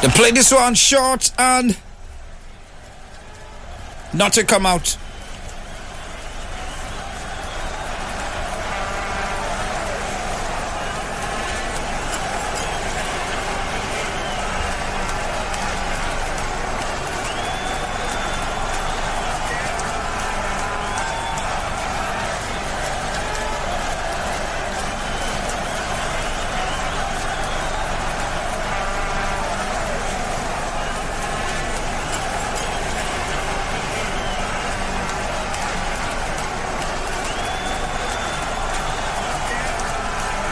They play this one short and nothing come out.